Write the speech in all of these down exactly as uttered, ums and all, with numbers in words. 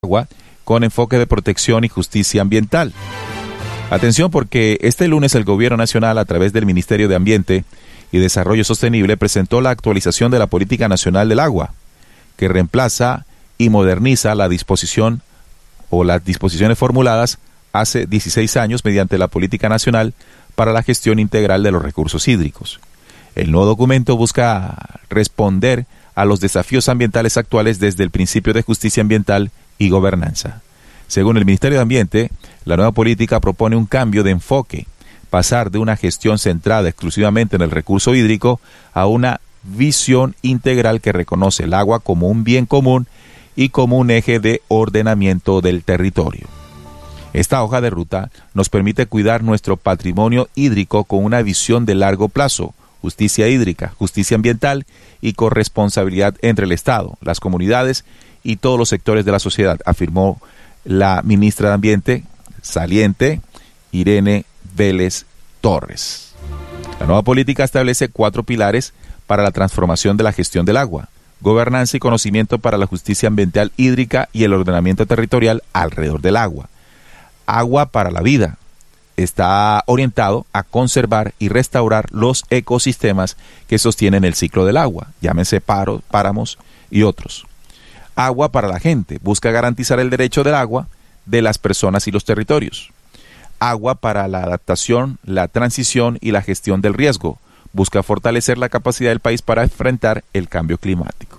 agua con enfoque de protección y justicia ambiental. Atención, porque este lunes el Gobierno Nacional, a través del Ministerio de Ambiente y Desarrollo Sostenible, presentó la actualización de la Política Nacional del Agua, que reemplaza y moderniza la disposición o las disposiciones formuladas hace dieciséis años mediante la Política Nacional para la Gestión Integral de los Recursos Hídricos. El nuevo documento busca responder a los desafíos ambientales actuales desde el principio de justicia ambiental y gobernanza. Según el Ministerio de Ambiente, la nueva política propone un cambio de enfoque, pasar de una gestión centrada exclusivamente en el recurso hídrico a una visión integral que reconoce el agua como un bien común y como un eje de ordenamiento del territorio. Esta hoja de ruta nos permite cuidar nuestro patrimonio hídrico con una visión de largo plazo, justicia hídrica, justicia ambiental y corresponsabilidad entre el Estado, las comunidades y todos los sectores de la sociedad, afirmó la ministra de Ambiente saliente, Irene Vélez Torres. La nueva política establece cuatro pilares para la transformación de la gestión del agua: gobernanza y conocimiento para la justicia ambiental hídrica y el ordenamiento territorial alrededor del agua. Agua para la vida. Está orientado a conservar y restaurar los ecosistemas que sostienen el ciclo del agua, llámense paros, páramos y otros. Agua para la gente. Busca garantizar el derecho del agua de las personas y los territorios. Agua para la adaptación, la transición y la gestión del riesgo. Busca fortalecer la capacidad del país para enfrentar el cambio climático.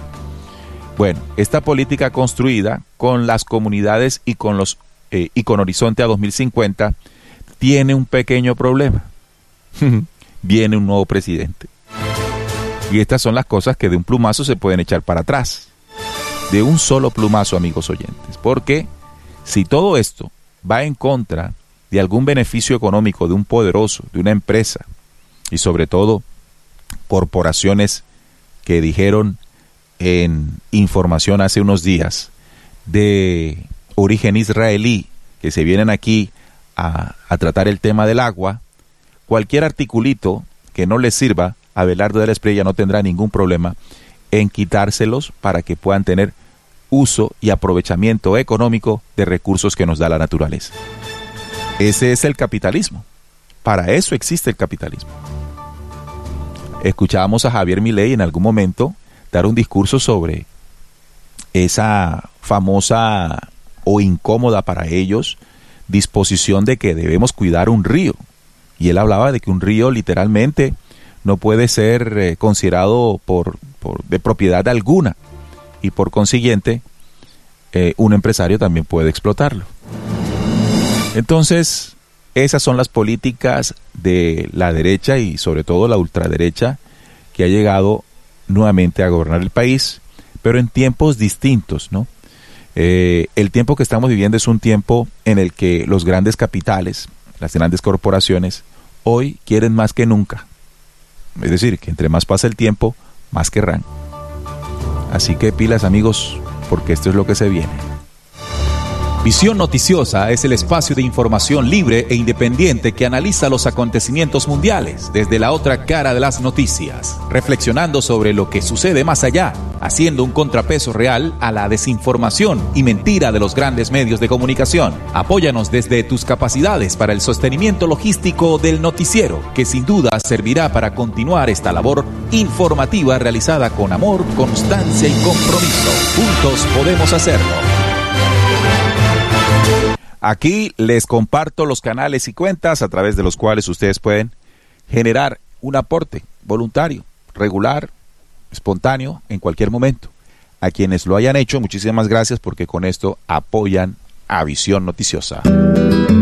Bueno, esta política construida con las comunidades y con los eh, y con Horizonte a dos mil cincuenta tiene un pequeño problema. Viene un nuevo presidente. Y estas son las cosas que de un plumazo se pueden echar para atrás. De un solo plumazo, amigos oyentes. Porque si todo esto va en contra de algún beneficio económico de un poderoso, de una empresa, y sobre todo corporaciones que dijeron en información hace unos días de origen israelí, que se vienen aquí a, a tratar el tema del agua, cualquier articulito que no les sirva a Abelardo de la Espriella no tendrá ningún problema en quitárselos para que puedan tener uso y aprovechamiento económico de recursos que nos da la naturaleza. Ese es el capitalismo. Para eso existe el capitalismo. Escuchábamos a Javier Milei en algún momento dar un discurso sobre esa famosa o incómoda para ellos disposición de que debemos cuidar un río. Y él hablaba de que un río literalmente no puede ser eh, considerado por, por, de propiedad alguna y por consiguiente eh, un empresario también puede explotarlo. Entonces, esas son las políticas de la derecha y sobre todo la ultraderecha que ha llegado nuevamente a gobernar el país, pero en tiempos distintos, ¿no? Eh, el tiempo que estamos viviendo es un tiempo en el que los grandes capitales, las grandes corporaciones, hoy quieren más que nunca. Es decir, que entre más pasa el tiempo, más querrán. Así que pilas, amigos, porque esto es lo que se viene. Visión Noticiosa es el espacio de información libre e independiente que analiza los acontecimientos mundiales desde la otra cara de las noticias, reflexionando sobre lo que sucede más allá, haciendo un contrapeso real a la desinformación y mentira de los grandes medios de comunicación. Apóyanos desde tus capacidades para el sostenimiento logístico del noticiero, que sin duda servirá para continuar esta labor informativa realizada con amor, constancia y compromiso. Juntos podemos hacerlo. Aquí les comparto los canales y cuentas a través de los cuales ustedes pueden generar un aporte voluntario, regular, espontáneo, en cualquier momento. A quienes lo hayan hecho, muchísimas gracias porque con esto apoyan a Visión Noticiosa.